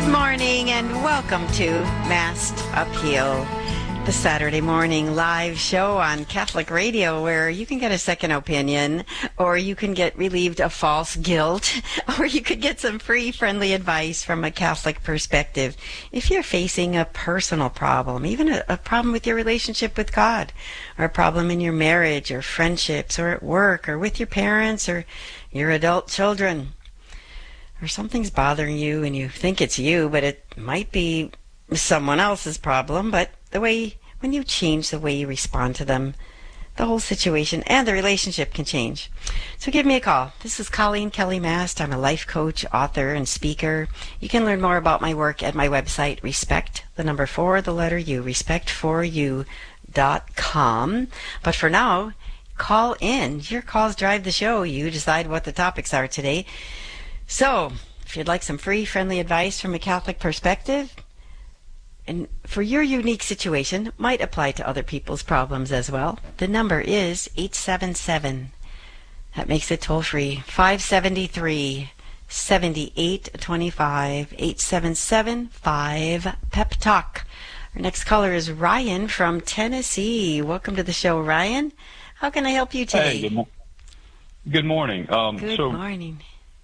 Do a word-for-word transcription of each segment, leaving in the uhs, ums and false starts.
Good morning and welcome to Mast Uphill, the Saturday morning live show on Catholic Radio where you can get a second opinion, or you can get relieved of false guilt, or you could get some free, friendly advice from a Catholic perspective if you're facing a personal problem, even a, a problem with your relationship with God, or a problem in your marriage or friendships or at work or with your parents or your adult children. Or something's bothering you and you think it's you, but it might be someone else's problem. But the way, when you change the way you respond to them, the whole situation and the relationship can change. So give me a call. This is Colleen Kelly Mast. I'm a life coach, author, and speaker. You can learn more about my work at my website, respect, the number four, the letter U, respect for you dot com. But for now, call in. Your calls drive the show. You decide what the topics are today. So, if you'd like some free, friendly advice from a Catholic perspective, and for your unique situation, might apply to other people's problems as well, the number is eight seven seven. That makes it toll-free. five seven three, seven eight two five, eight seven seven, five, Pep Talk. Our next caller is Ryan from Tennessee. Welcome to the show, Ryan. How can I help you today? Hey, good, mo- good morning. Um, good so morning.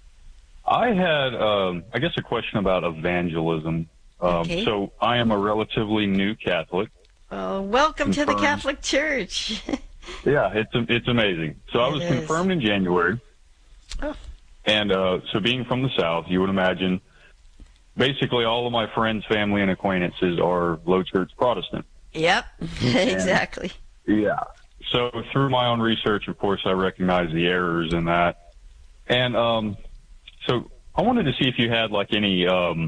I had, um, I guess, a question about evangelism. Um, Okay. So I am a relatively new Catholic. Well, welcome to the Confirmed. Catholic Church. Yeah, it's it's amazing. So I It was is. confirmed in January, Oh. and uh, so being from the South, you would imagine basically all of my friends, family, and acquaintances are low church Protestant. Yep, exactly. Yeah. So through my own research, of course, I recognize the errors in that, and um, so I wanted to see if you had like any, um,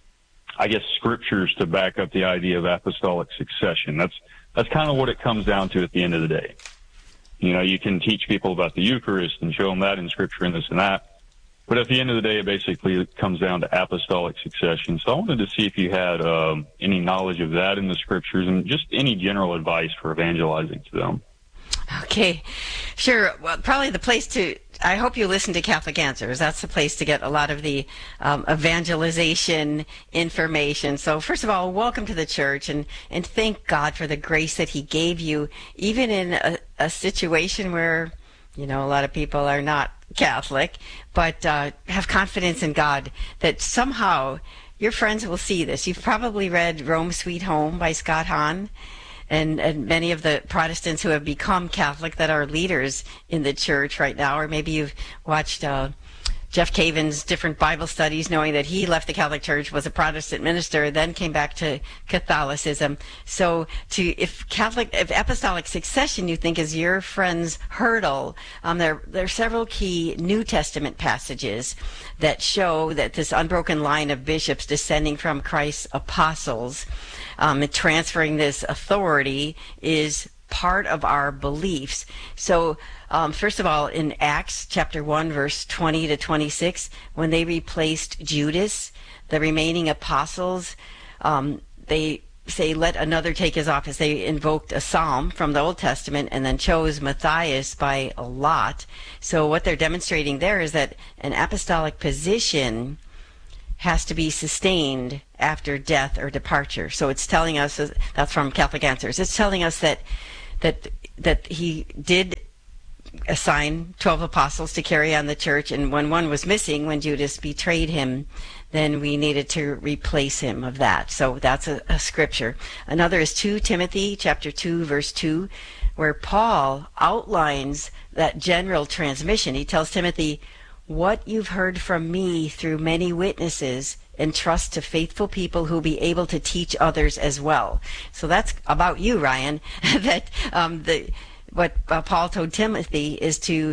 I guess, scriptures to back up the idea of apostolic succession. That's that's kind of what it comes down to at the end of the day. You know, you can teach people about the Eucharist and show them that in Scripture and this and that, but at the end of the day, it basically comes down to apostolic succession. So I wanted to see if you had um, any knowledge of that in the Scriptures and just any general advice for evangelizing to them. Okay, sure. Well, probably the place to, I hope you listen to Catholic Answers. That's the place to get a lot of the um, evangelization information. So first of all, welcome to the church, and, and thank God for the grace that he gave you, even in a, a situation where, you know, a lot of people are not Catholic, but uh, have confidence in God that somehow your friends will see this. You've probably read Rome Sweet Home by Scott Hahn. And, and many of the Protestants who have become Catholic that are leaders in the church right now, or maybe you've watched uh, Jeff Caven's different Bible studies, knowing that he left the Catholic Church, was a Protestant minister, then came back to Catholicism. So, to if Catholic, if apostolic succession you think is your friend's hurdle, um, there there are several key New Testament passages that show that this unbroken line of bishops descending from Christ's apostles, um, and transferring this authority is part of our beliefs. So, um, first of all, in Acts chapter one, verse twenty to twenty-six, when they replaced Judas, the remaining apostles, um, they say, let another take his office. They invoked a psalm from the Old Testament and then chose Matthias by a lot. So what they're demonstrating there is that an apostolic position has to be sustained after death or departure. So it's telling us, that's from Catholic Answers, it's telling us that that that he did assign twelve apostles to carry on the church, and when one was missing, when Judas betrayed him, then we needed to replace him of that. So that's a, a scripture. Another is Second Timothy chapter two, verse two, where Paul outlines that general transmission. He tells Timothy, what you've heard from me through many witnesses, entrust to faithful people who will be able to teach others as well. So that's about you, Ryan, that um, the what uh, Paul told Timothy is to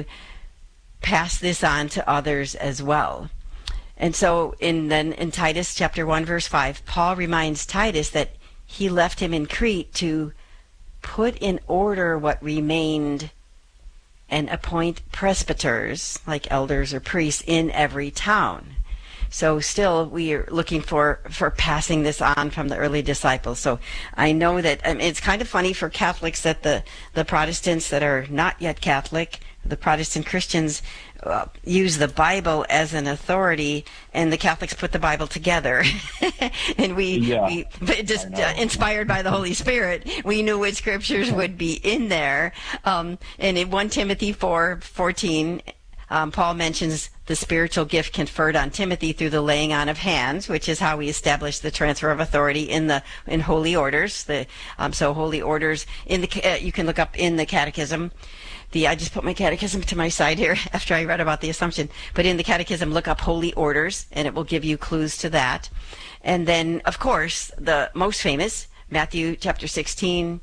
pass this on to others as well. And so in then in Titus chapter one, verse five, Paul reminds Titus that he left him in Crete to put in order what remained and appoint presbyters, like elders or priests, in every town. So still we are looking for, for passing this on from the early disciples. So I know that, I mean, it's kind of funny for Catholics that the, the Protestants that are not yet Catholic, the Protestant Christians uh, use the Bible as an authority, and the Catholics put the Bible together. And we, Yeah, we but just uh, inspired by the Holy Spirit, we knew which scriptures would be in there. Um, and in First Timothy four fourteen, um, Paul mentions the spiritual gift conferred on Timothy through the laying on of hands, which is how we establish the transfer of authority in the in holy orders. The um, so holy orders in the uh, you can look up in the Catechism. The I just put my Catechism to my side here after I read about the Assumption. But in the Catechism, look up holy orders, and it will give you clues to that. And then, of course, the most famous, Matthew chapter sixteen,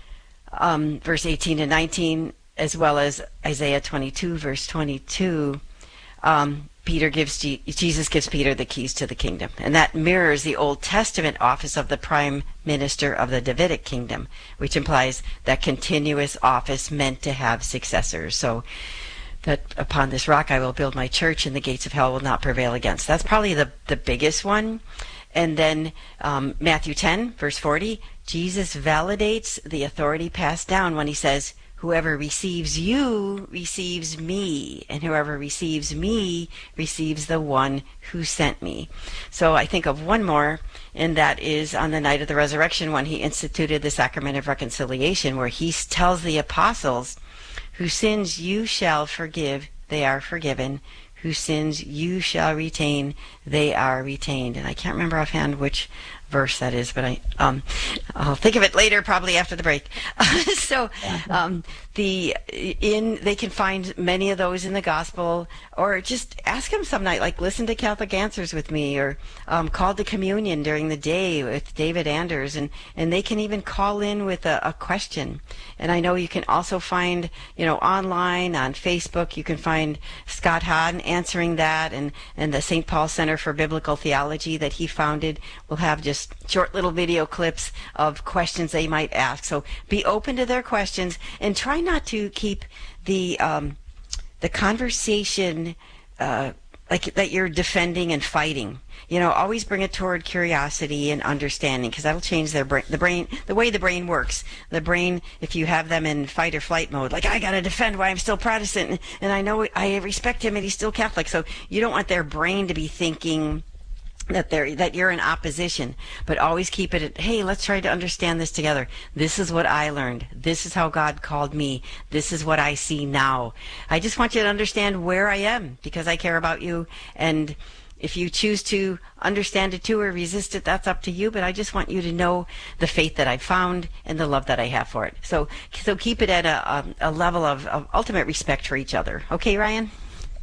um, verse eighteen and nineteen, as well as Isaiah twenty-two, verse twenty-two. Um, Peter gives Jesus gives Peter the keys to the kingdom, and that mirrors the Old Testament office of the prime minister of the Davidic kingdom, which implies that continuous office meant to have successors. So that upon this rock I will build my church, and the gates of hell will not prevail against. That's probably the the biggest one. And then um, Matthew ten, verse forty, Jesus validates the authority passed down when he says, whoever receives you receives me, and whoever receives me receives the one who sent me. So I think of one more, and that is on the night of the resurrection when he instituted the sacrament of reconciliation, where he tells the apostles, whose sins you shall forgive, they are forgiven. Whose sins you shall retain, they are retained. And I can't remember offhand which verse that is, but I um I'll think of it later, probably after the break. So um the in they can find many of those in the gospel, or just ask them some night, like listen to Catholic Answers with me, or um call to communion during the day with David Anders, and and they can even call in with a, a question. And I know you can also find, you know, online on Facebook, you can find Scott Hahn answering that, and and the Saint Paul Center for Biblical Theology that he founded will have just short little video clips of questions they might ask. So be open to their questions, and try not to keep the um, the conversation uh, like that you're defending and fighting. You know, always bring it toward curiosity and understanding, because that'll change their brain. The brain, the way the brain works. The brain, if you have them in fight or flight mode, like I got to defend why I'm still Protestant, and I know I respect him and he's still Catholic. So you don't want their brain to be thinking that they're that you're in opposition, but always keep it at, hey, let's try to understand this together. This is what I learned. This is how God called me. This is what I see now. I just want you to understand where I am, because I care about you. And if you choose to understand it too or resist it, that's up to you. But I just want you to know the faith that I found and the love that I have for it. So, so keep it at a, a, a level of, of ultimate respect for each other. Okay, Ryan?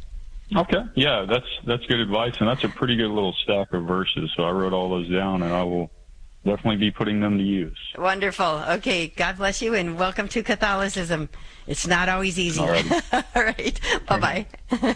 Okay. Yeah, that's that's good advice, and that's a pretty good little stack of verses. So I wrote all those down, and I will definitely be putting them to use. Wonderful. Okay, God bless you, and welcome to Catholicism. It's not always easy. All right. All right. Bye-bye.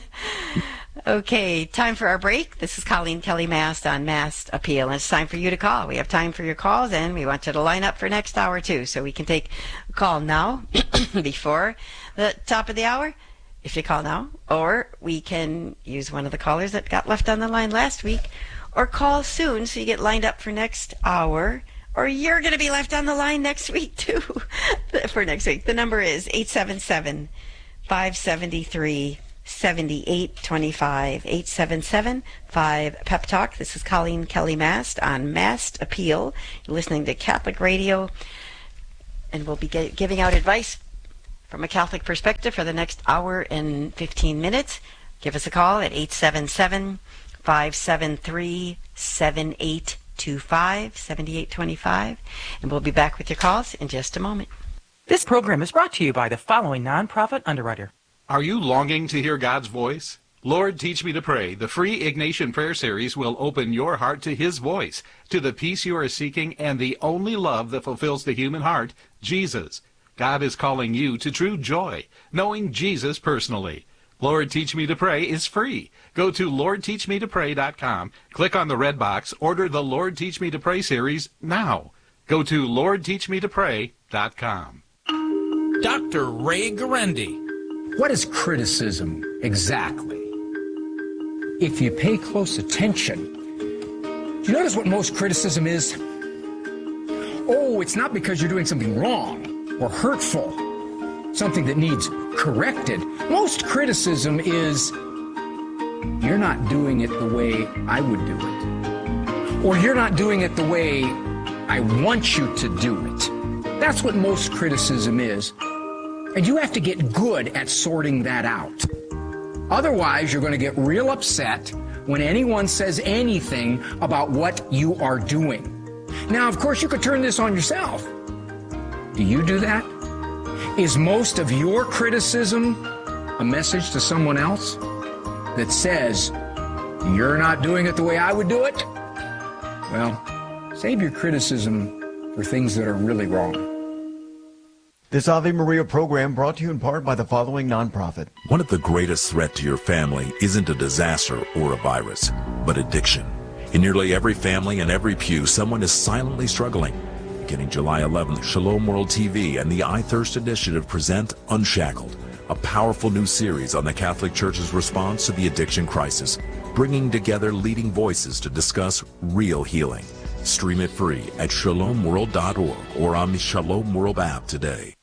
Okay, time for our break. This is Colleen Kelly Mast on Mast Appeal, and it's time for you to call. We have time for your calls, and we want you to line up for next hour, too, so we can take a call now before the top of the hour, if you call now, or we can use one of the callers that got left on the line last week, or call soon so you get lined up for next hour, or you're going to be left on the line next week too. For next week, the number is eight seven seven, five seven three, seven eight two five, eight seven seven, five Pep Talk. This is Colleen Kelly Mast on Mast Appeal. You're listening to Catholic Radio, and we'll be get, giving out advice from a Catholic perspective for the next hour and fifteen minutes. Give us a call at eight seven seven, five seven three, seven eight two five, seven eight two five, and we'll be back with your calls in just a moment. This program is brought to you by the following nonprofit underwriter. Are you longing to hear God's voice? Lord, Teach Me to Pray, the free Ignatian Prayer Series, will open your heart to His voice, to the peace you are seeking, and the only love that fulfills the human heart, Jesus. God is calling you to true joy, knowing Jesus personally. Lord, Teach Me to Pray is free. Go to lord teach me to pray dot com, click on the red box, order the Lord Teach Me to Pray series now. Go to lord teach me to pray dot com. Doctor Ray Guarendi. What is criticism exactly? If you pay close attention, do you notice what most criticism is? Oh, it's not because you're doing something wrong or hurtful. something that needs corrected. Most criticism is, you're not doing it the way I would do it. Or you're not doing it the way I want you to do it. That's what most criticism is. And you have to get good at sorting that out. Otherwise, you're going to get real upset when anyone says anything about what you are doing. Now, of course, you could turn this on yourself. Do you do that? Is most of your criticism a message to someone else that says, you're not doing it the way I would do it? Well, save your criticism for things that are really wrong. This Ave Maria program brought to you in part by the following nonprofit. One of the greatest threats to your family isn't a disaster or a virus, but addiction. In nearly every family and every pew, someone is silently struggling. Beginning July eleventh, Shalom World T V and the I Thirst Initiative present Unshackled, a powerful new series on the Catholic Church's response to the addiction crisis, bringing together leading voices to discuss real healing. Stream it free at shalom world dot org or on the Shalom World app today.